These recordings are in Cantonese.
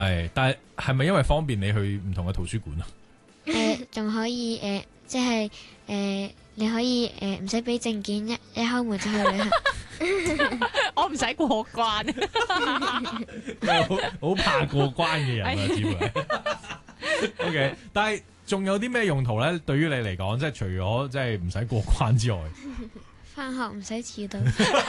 係，但係咪因為方便你去唔同嘅圖書館啊？ 仲可以即係你可以唔使俾證件，一開門就去旅行。 我唔使過關。 好怕過關嘅人啊，似乎係。OK， 但係仲有啲咩用途咧？對於你嚟講，即係除咗即係唔使過關之外， 返學唔使遲到。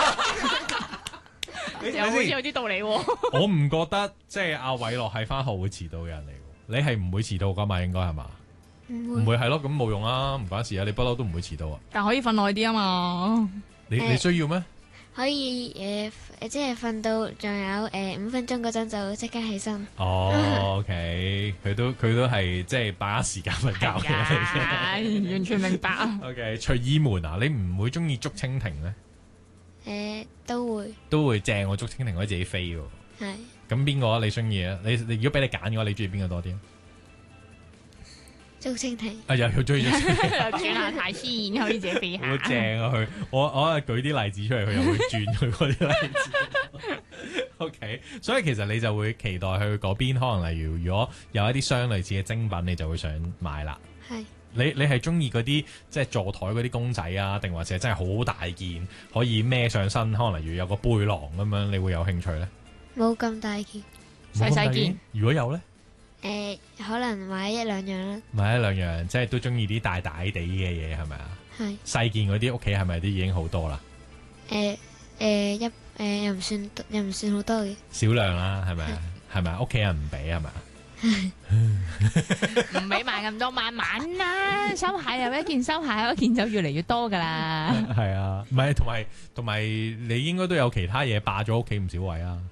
又好似有啲道理喎。 我唔覺得即係阿偉樂係返學會遲到嘅人嚟嘅，你係唔會遲到噶嘛？應該係嘛？唔會係咯，咁冇用啦，唔關事啊！你不嬲都唔會遲到啊！ 但可以瞓耐啲啊嘛。 你需要咩？ 可以即係瞓到仲有5分鐘嗰陣就即刻起身。 哦，OK，佢都係即係把握時間瞓覺嘅。 完全明白啊。 OK，隨意門啊，你唔會中意捉蜻蜓咩？ 都會正，我捉蜻蜓可以自己飛喎。 係。 咁邊個啊？你中意啊？你如果俾你揀嘅話，你中意邊個多啲啊？ 捉蜻蜓。 又中意捉蜻蜓。 轉下太先，可以自己飛下。 好正啊！佢我舉啲例子出嚟，佢又會轉佢嗰啲例子。OK，所以其實你就會期待去嗰邊，可能例如果有一啲相類似嘅精品，你就會想買啦。 係。 你係中意嗰啲即係座台嗰啲公仔啊，定或者真係好大件可以孭上身？可能例如有個背囊咁樣，你會有興趣咧？ 冇咁大件。 細件。 如果有咧？ 可能買1-2樣啦。 買1-2樣，即係都中意啲大大地嘅嘢，係咪啊？ 係。 細件嗰啲屋企係咪都已經好多啦？ 又唔算好多嘅。 少量啦，係咪啊？係咪屋企人唔俾係咪啊？ 唔俾買咁多，慢慢啦。收鞋有一件，收鞋有一件就越嚟越多噶啦。 係啊，唔係同埋你應該都有其他嘢霸咗屋企唔少位啊。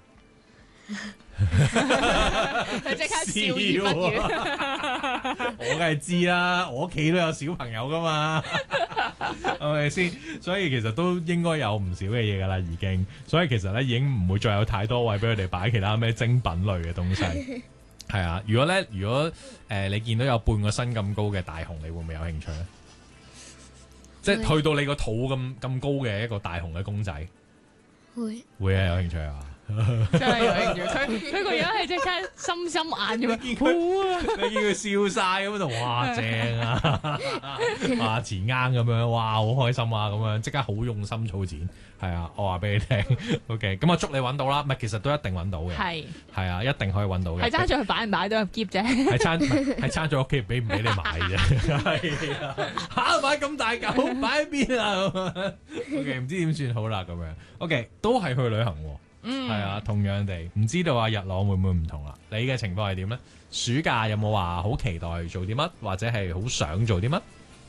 佢即刻笑而不語。 我梗係知啦，我屋企都有小朋友噶嘛，係咪先？所以其實都應該有唔少嘅嘢噶啦，已經。所以其實咧已經唔會再有太多位俾佢哋擺其他咩精品類嘅東西。係啊，如果你見到有半個身咁高嘅大熊，你會唔會有興趣咧？即係去到你個肚咁高嘅一個大熊嘅公仔，會係有興趣啊！ 真係有興趣，佢個樣係即刻心心眼咁樣。 你見佢笑晒咁就哇正啊！哇錢啱咁樣，哇好開心啊！咁樣即刻好用心儲錢，係啊！我話俾你聽，OK， 咁我祝你揾到啦。唔係，其實都一定揾到嘅，係啊，一定可以揾到嘅。係爭咗佢擺唔擺到入篋啫， 係爭咗屋企俾唔俾你買啫。係啊，嚇買咁大嚿擺喺邊啊？OK， 唔知點算好啦咁樣。OK， 都係去旅行喎。係啊，同樣地，唔知道日朗會唔會唔同啦？你嘅情況係點呢？暑假有冇話好期待做啲乜，或者係好想做啲乜？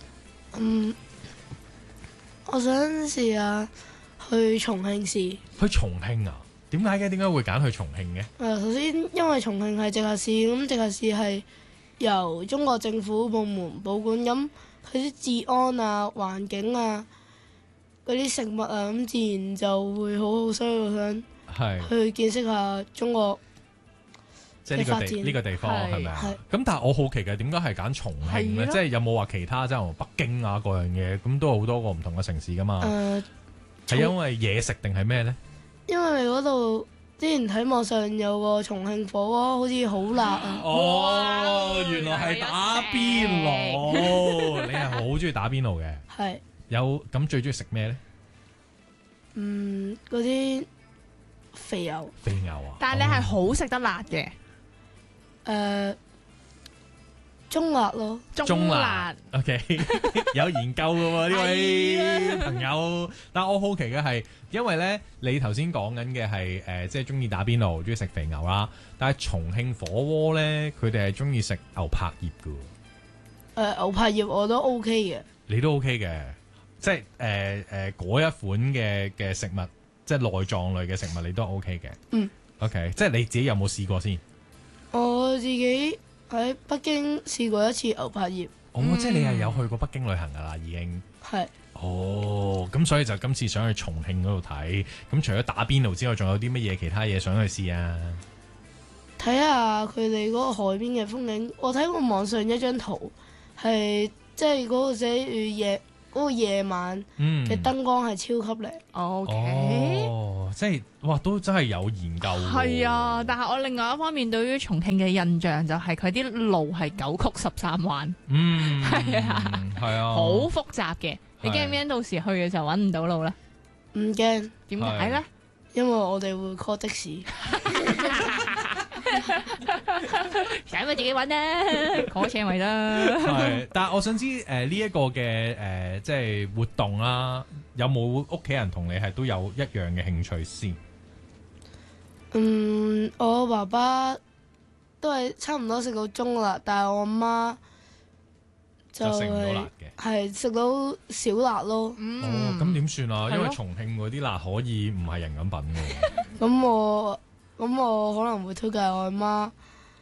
我想試下去重慶市。 去重慶啊？點解嘅？點解會揀去重慶嘅？ 首先因為重慶係直轄市，咁直轄市係由中國政府部門保管，咁佢啲治安啊、環境啊、嗰啲食物啊，咁自然就會好好，所以我想去見識下中國即係呢個地方係咪啊？咁但係我好奇嘅，點解係揀重慶咧？即係有冇話其他即係北京啊嗰樣嘢？咁都有好多個唔同嘅城市噶嘛？係因為嘢食定係咩咧？因為嗰度之前睇網上有個重慶火鍋，好似好辣啊！ 哦，原來係打邊爐，你係好中意打邊爐嘅？係。有咁最中意食咩咧？ 嗰啲肥牛。 肥牛啊！ 但係你係好食得辣嘅。 中辣咯， 中辣。OK， 有研究嘅喎呢位朋友。但我好奇嘅係，因為咧你頭先講緊嘅係即係中意打邊爐，中意食肥牛啦。但係重慶火鍋咧，佢哋係中意食牛柏葉嘅。 牛柏葉我都 OK 嘅。你都 OK 嘅，即係嗰一款嘅食物，即係內臟類嘅食物，你都 OK 嘅。OK， 即係你自己有冇試過先？我自己喺北京試過一次牛柏葉。 即係你係有去過北京旅行噶啦，已經。係。咁所以就今次想去重慶嗰度睇。咁除咗打邊爐之外，仲有啲乜嘢其他嘢想去試啊？ 睇下佢哋嗰個海邊嘅風景。我睇過網上一張圖，係即係嗰個寫嗰個夜晚嗯嘅燈光係超級靚。 O K。 哦，即係哇，都真係有研究喎。 係啊，但係我另外一方面對於重慶嘅印象就係佢啲路係九曲13彎， 嗯， 係啊， 係啊， 好複雜嘅。你驚唔驚到時去嘅時候揾唔到路咧？ 唔驚， 點解咧？ 因為我哋會 call 的士。 想咪自己揾咧，call 車咪得。 係，但係我想知呢一個嘅即係活動啦，有冇屋企人同你係都有一樣嘅興趣先？ 我爸爸都係差唔多食到中辣，但係我媽就食唔到辣係嘅。 係食到少辣咯。 哦，咁點算啊？ 係咯因為重慶嗰啲辣可以唔係人咁品嘅。 咁我可能會推介我阿媽，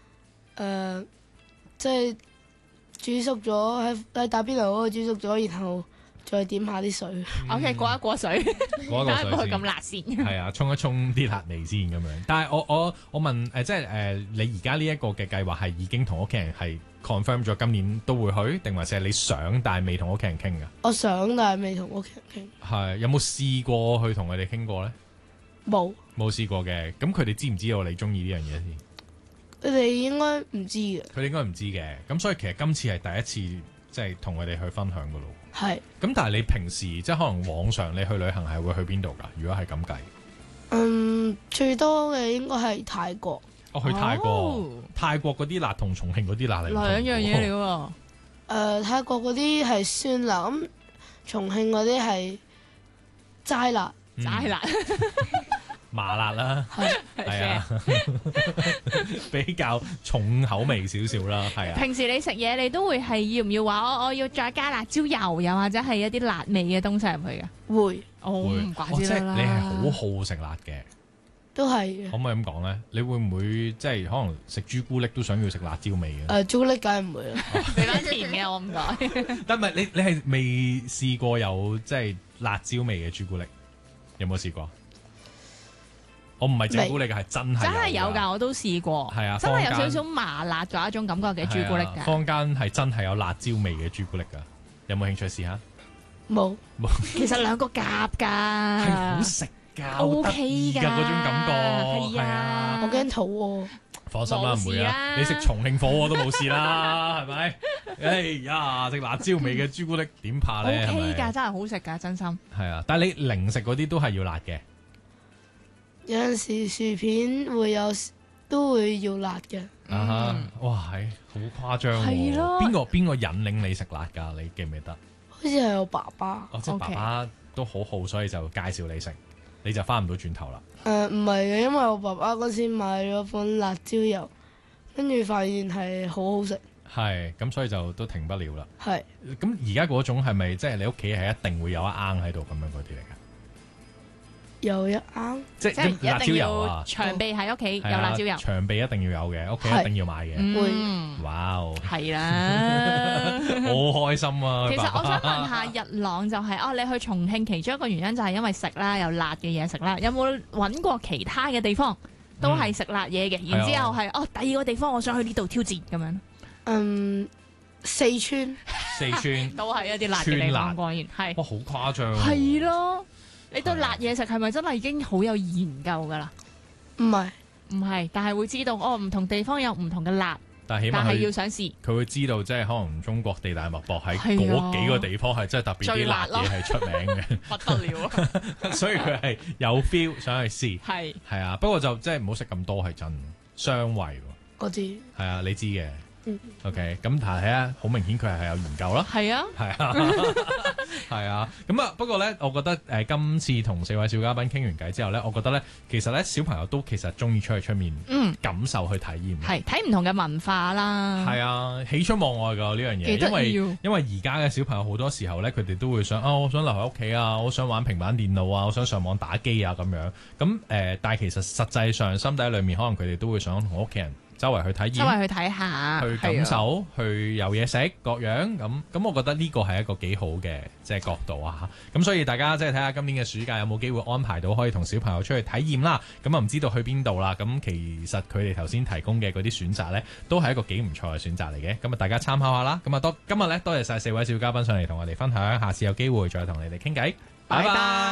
即係煮熟咗喺打邊爐嗰度煮熟咗，然後再點下啲水。 O K，過一過水， 過一過水唔好先咁辣先。 係啊，沖一沖啲辣味先咁樣。但係我問即係你而家呢一個嘅計劃係已經同屋企人係 confirm 咗今年都會去，定還是係你想但係未同屋企人傾㗎？ 我想但係未同屋企人係有冇試過去同佢哋傾過咧？ 傾，冇， 冇試過嘅。咁佢哋知唔知道你中意呢樣嘢先？ 佢哋應該唔知嘅。 佢哋應該唔知嘅。咁所以其實今次係第一次即係同佢哋去分享㗎咯。 係， 咁但係你平時即係可能往常你去旅行係會去邊度㗎？如果係咁計， 最多嘅應該係泰國。 我去泰國， 哦泰國嗰啲辣同重慶嗰啲辣係唔同兩樣嘢嚟喎。 喎。 泰國嗰啲係酸辣，咁重慶嗰啲係齋辣。 齋辣麻辣啦， 係係啊，比較重口味少少啦，係啊。 平時你食嘢，你都會係要唔要話我要再加辣椒油，又或者係一啲辣味嘅東西入去嘅？ 會哦， 會唔怪哦即係之得啦。 你係好好食辣嘅， 都係嘅可。唔可以咁講咧？你會唔會即係可能食朱古力都想要食辣椒味嘅？ 朱古力梗係唔會啦。 俾翻甜嘅，我唔該。 但係你係未試過有即係辣椒味嘅朱古力？有冇試過？我唔係整蠱你嘅，係真係真係有㗎。 㗎，我都試過。 係啊真係有坊間少少麻辣嗰一種感覺嘅朱古力㗎。 係啊坊間係真係有辣椒味嘅朱古力㗎，有冇興趣試下？ 冇， 其實兩個夾㗎， 係好食㗎 OK 好得意㗎㗎嗰種感覺， 係啊我驚肚餓。 放心啦，唔會啦。 冇事啦你食重慶火鍋都冇事啦，係咪？哎呀，食辣椒味嘅朱古力點怕 O 咧？係 K 咪㗎，真係好食㗎，真心。 係啊，但係你零食嗰啲都係要辣嘅。 有陣時薯片都會要辣嘅。 啊哈，哇，係好誇張喎。 係咯邊個引領你食辣㗎？你記唔記得？ 好似係我爸爸。 哦，即係 OK 爸爸都好好，所以就介紹你食，你就翻唔到轉頭啦。 唔係嘅，因為我爸爸嗰時買咗款辣椒油，跟住發現係好好食。 係，咁所以就都停不了啦。 係咁而家嗰種係咪即係你屋企係一定會有一罌喺度咁樣嗰啲嚟㗎？ 有一啱。 即即係係辣椒一定油啊要！長備喺屋企有係啊辣椒油。 長備一定要有嘅，屋企係一定要買嘅。 嗯， 哇哦， 係啦。 好開心啊！ 其實我想爸爸問下日朗就係你去重慶其中一個原因就係因為食啦，有辣嘅嘢食啦。有冇揾過其他嘅地方都係食辣嘢嘅？然之後係第二個地方我想去呢度挑戰咁樣， 四川四川都係一啲辣嘅地川辣方，果然係哇，好誇張喎。 係咯。你對辣嘢食係咪真係已經好有研究㗎啦？ 唔係唔係，但係會知道唔同地方有唔同嘅辣， 但係起但係要碼想試。 佢會知道，即係可能中國地大物博喺係啊嗰幾個地方係真係特別啲辣嘢係出名嘅， 不得了啊！ 所以佢係有 feel 想去試。 係係啊，不過就即係唔好食咁多係真，傷胃喎。 我知。 係啊，你知嘅。 嗯 OK，咁但係啊，好明顯佢係有研究啦。 係啊， 係啊，係啊，咁啊，不過咧，我覺得今次同4位小嘉賓傾完偈之後咧，我覺得咧，其實咧小朋友都其實中意出去出面感受去體驗。 係睇唔同嘅文化啦。 係啊，喜出望外㗎呢樣嘢， 幾得意因為而家嘅小朋友好多時候咧，佢哋都會想我想留喺屋企啊，我想玩平板電腦啊，我想上網打機啊咁樣。咁但係其實實際上心底裏面，可能佢哋都會想同屋企人周圍去體驗。 周圍去睇下， 去感受，去有嘢食各樣咁，我覺得呢個係一個幾好嘅即係角度啊！咁所以大家即係睇下今年嘅暑假有冇機會安排到可以同小朋友出去體驗啦。咁啊唔知道去邊度啦？咁其實佢哋頭先提供嘅嗰啲選擇呢，都係一個幾唔錯嘅選擇嚟嘅。咁啊大家參考下啦。咁啊今日呢，多謝晒4位小嘉賓上嚟同我哋分享，下次有機會再同你哋傾偈。拜拜。